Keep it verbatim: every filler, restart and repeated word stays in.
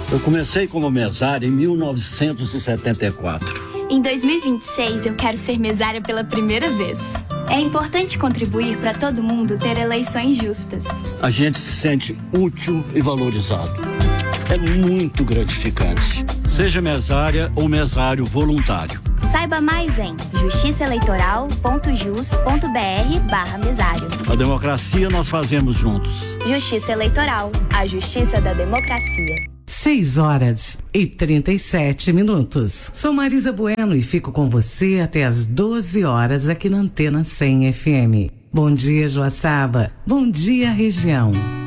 Eu comecei como mesária em mil novecentos e setenta e quatro. Em dois mil e vinte e seis, eu quero ser mesária pela primeira vez. É importante contribuir para todo mundo ter eleições justas. A gente se sente útil e valorizado. É muito gratificante. Seja mesária ou mesário voluntário. Saiba mais em justiçaeleitoral.jus.br barra mesário. A democracia nós fazemos juntos. Justiça Eleitoral, a justiça da democracia. seis horas e trinta e sete minutos. Sou Marisa Bueno e fico com você até as doze horas aqui na Antena cem F M. Bom dia, Joaçaba. Bom dia, região.